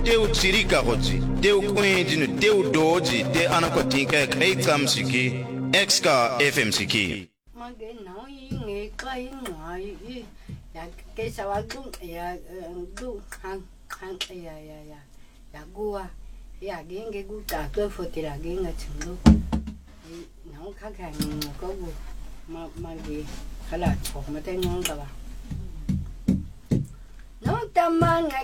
teu chirika hoji teu kwenjinu teu doji te anakotinka kai kamsiki exka fm siki mage nói nghe cái ngoại ya cái sao cũng ya du hang hang ya gua ya cái gu ta tôi phụ thì là cái ngà chừng đâu nó khác hàng có gu mà gì khá là chọc mà tên ngon cả bà nó tâm